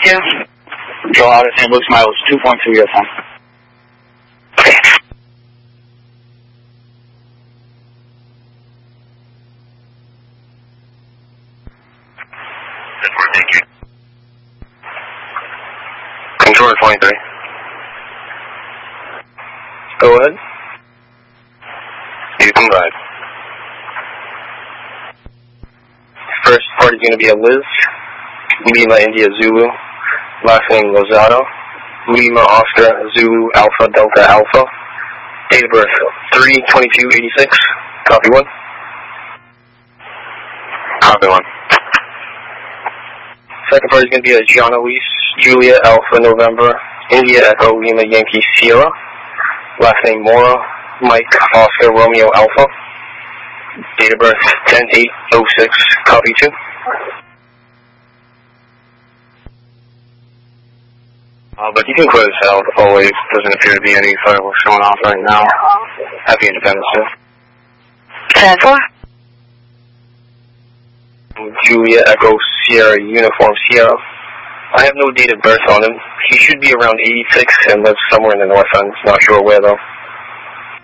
again? Joe out of St. Luke's, mileage 2.2 your time. Okay. Thank you. Controller 23. Go ahead. You can ride. First party is going to be a Liz. Lima India Zulu. Last name Lozado. Lima Oscar Zulu Alpha Delta Alpha. Date of birth 3/22/86. Copy 1. Copy 1. Second party is going to be a Gianna Luis Julia Alpha November India Echo Lima Yankee Sierra. Last name Mora Mike Oscar Romeo Alpha. Date of birth 10/8/06. Copy 2. But you can clear this out always. Doesn't appear to be any fireworks showing off right now. Happy Independence Day. 10-4. Julia Echo Sierra Uniform Sierra. I have no date of birth on him. He should be around 86 and lives somewhere in the north end. Not sure where though.